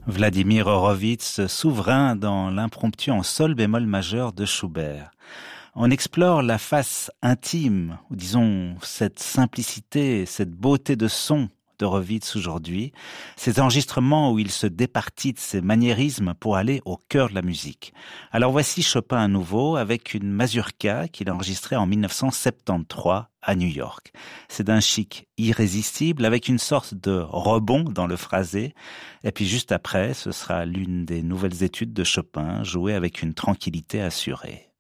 Vladimir Horowitz, souverain dans l'impromptu en sol bémol majeur de Schubert. On explore la face intime, ou disons cette simplicité, cette beauté de son d'Horowitz aujourd'hui, ces enregistrements où il se départit de ses maniérismes pour aller au cœur de la musique. Alors voici Chopin à nouveau avec une mazurka qu'il a enregistrée en 1973 à New York. C'est d'un chic irrésistible avec une sorte de rebond dans le phrasé. Et puis juste après, ce sera l'une des nouvelles études de Chopin jouée avec une tranquillité assurée.